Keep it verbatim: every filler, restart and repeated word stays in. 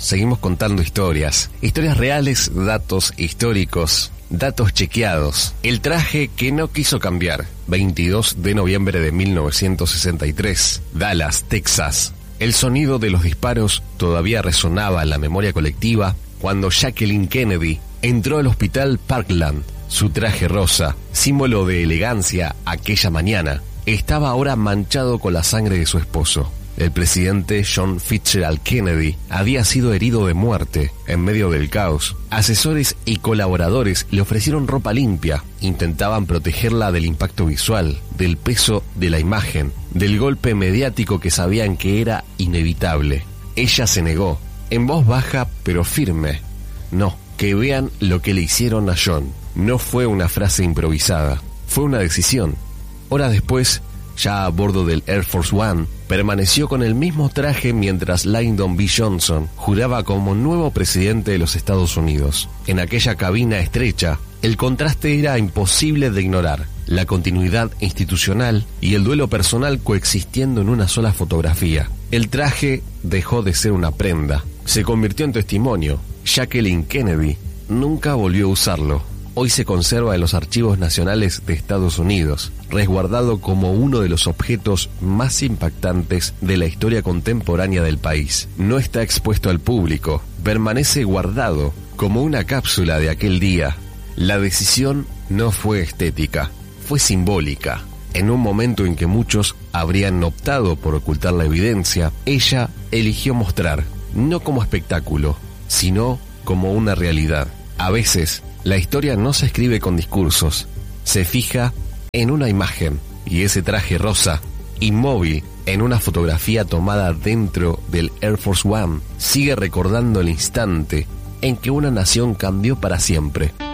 seguimos contando historias. Historias reales, datos históricos, datos chequeados. El traje que no quiso cambiar. veintidós de noviembre de mil novecientos sesenta y tres, Dallas, Texas. El sonido de los disparos todavía resonaba en la memoria colectiva cuando Jacqueline Kennedy entró al hospital Parkland. Su traje rosa, símbolo de elegancia aquella mañana, estaba ahora manchado con la sangre de su esposo. El presidente John Fitzgerald Kennedy había sido herido de muerte en medio del caos. Asesores y colaboradores le ofrecieron ropa limpia, intentaban protegerla del impacto visual, del peso de la imagen, del golpe mediático que sabían que era inevitable. Ella se negó, en voz baja pero firme. No, que vean lo que le hicieron a John. No fue una frase improvisada, fue una decisión. Horas después, ya a bordo del Air Force One, permaneció con el mismo traje mientras Lyndon B. Johnson juraba como nuevo presidente de los Estados Unidos. En aquella cabina estrecha, el contraste era imposible de ignorar. La continuidad institucional y el duelo personal coexistiendo en una sola fotografía. El traje dejó de ser una prenda, se convirtió en testimonio. Jacqueline Kennedy nunca volvió a usarlo. Hoy se conserva en los archivos nacionales de Estados Unidos, resguardado como uno de los objetos más impactantes de la historia contemporánea del país. No está expuesto al público, permanece guardado como una cápsula de aquel día. La decisión no fue estética, fue simbólica. En un momento en que muchos habrían optado por ocultar la evidencia, ella eligió mostrar, no como espectáculo, sino como una realidad. A veces, la historia no se escribe con discursos, se fija en una imagen, y ese traje rosa, inmóvil en una fotografía tomada dentro del Air Force One, sigue recordando el instante en que una nación cambió para siempre.